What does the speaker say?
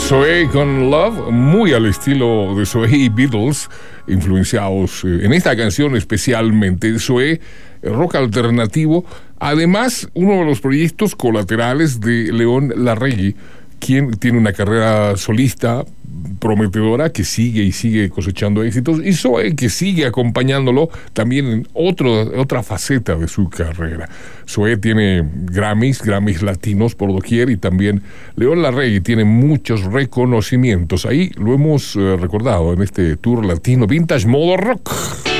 Zoé con Love, muy al estilo de Zoé y Beatles, influenciados en esta canción especialmente. Zoé, rock alternativo, además uno de los proyectos colaterales de León Larregui, quien tiene una carrera solista prometedora que sigue y sigue cosechando éxitos, y Zoé, que sigue acompañándolo también en otra faceta de su carrera. Zoé tiene Grammys latinos por doquier, y también León Larregui tiene muchos reconocimientos. Ahí lo hemos recordado en este tour latino Vintage Modo Rock.